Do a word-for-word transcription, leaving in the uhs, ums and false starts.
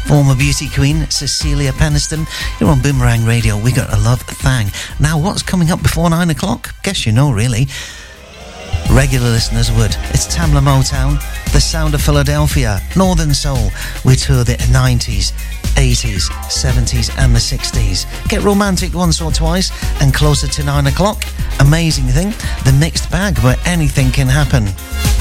Former beauty queen Cecilia Peniston. You're on Boomerang Radio. We got a love thang. Now, what's coming up before nine o'clock? Guess you know, really. Regular listeners would. It's Tamla Motown, the sound of Philadelphia, Northern Soul. We tour the nineties, eighties, seventies and the sixties. Get romantic once or twice, and closer to nine o'clock, amazing thing, the mixed bag where anything can happen.